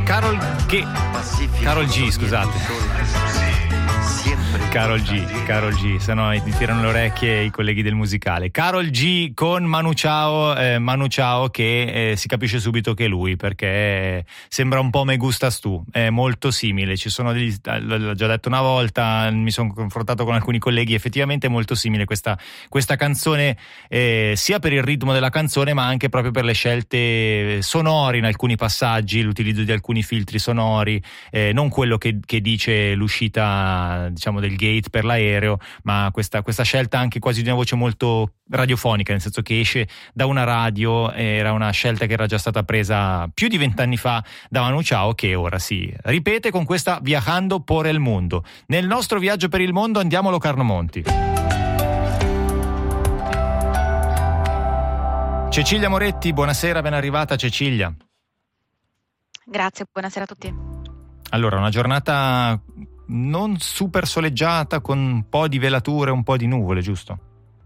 Karol G, scusate. Karol G, se no ti tirano le orecchie i colleghi del musicale. Karol G con Manu Chao che si capisce subito che è lui, perché sembra un po' Me Gustas Tu, è molto simile. Ci sono l'ho già detto una volta, mi sono confrontato con alcuni colleghi, effettivamente è molto simile questa canzone, sia per il ritmo della canzone ma anche proprio per le scelte sonore in alcuni passaggi, l'utilizzo di alcuni filtri sonori, non quello che dice l'uscita, diciamo, del gate per l'aereo, ma questa scelta anche quasi di una voce molto radiofonica, nel senso che esce da una radio. Era una scelta che era già stata presa più di 20 anni fa da Manu Chao, che ora si ripete con questa Viajando por el Mundo. Nel nostro viaggio per il mondo andiamo a Locarno Monti. Cecilia Moretti, buonasera, ben arrivata Cecilia. Grazie, buonasera a tutti. Allora, una giornata non super soleggiata, con un po' di velature, un po' di nuvole, giusto?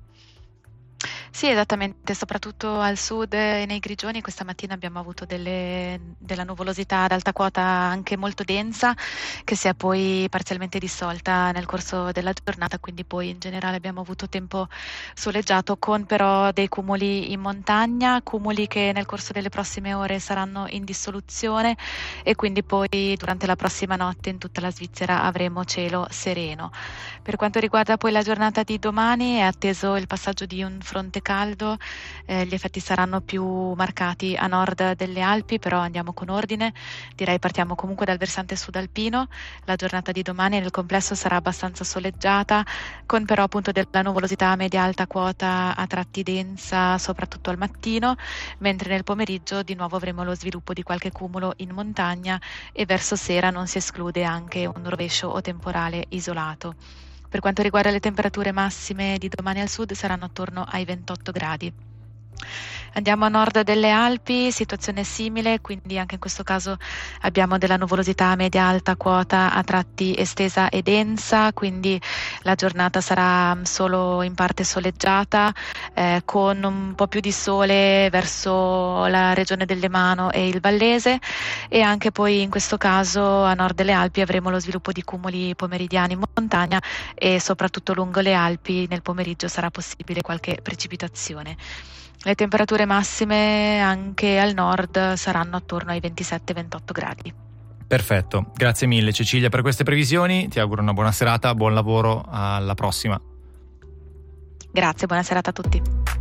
Sì, esattamente, soprattutto al sud e nei Grigioni questa mattina abbiamo avuto della nuvolosità ad alta quota anche molto densa, che si è poi parzialmente dissolta nel corso della giornata, quindi poi in generale abbiamo avuto tempo soleggiato, con però dei cumuli in montagna, cumuli che nel corso delle prossime ore saranno in dissoluzione, e quindi poi durante la prossima notte in tutta la Svizzera avremo cielo sereno. Per quanto riguarda poi la giornata di domani, è atteso il passaggio di un fronte caldo, gli effetti saranno più marcati a nord delle Alpi, però andiamo con ordine, direi partiamo comunque dal versante sudalpino. La giornata di domani nel complesso sarà abbastanza soleggiata, con però appunto della nuvolosità media-alta quota a tratti densa, soprattutto al mattino, mentre nel pomeriggio di nuovo avremo lo sviluppo di qualche cumulo in montagna, e verso sera non si esclude anche un rovescio o temporale isolato. Per quanto riguarda le temperature massime di domani al sud, saranno attorno ai 28 gradi. Andiamo a nord delle Alpi, situazione simile, quindi anche in questo caso abbiamo della nuvolosità media-alta quota a tratti estesa e densa, quindi la giornata sarà solo in parte soleggiata, con un po' più di sole verso la regione del Lemano e il Vallese, e anche poi in questo caso a nord delle Alpi avremo lo sviluppo di cumuli pomeridiani in montagna, e soprattutto lungo le Alpi nel pomeriggio sarà possibile qualche precipitazione. Le temperature massime anche al nord saranno attorno ai 27-28 gradi. Perfetto, grazie mille Cecilia per queste previsioni, ti auguro una buona serata, buon lavoro, alla prossima. Grazie, buona serata a tutti.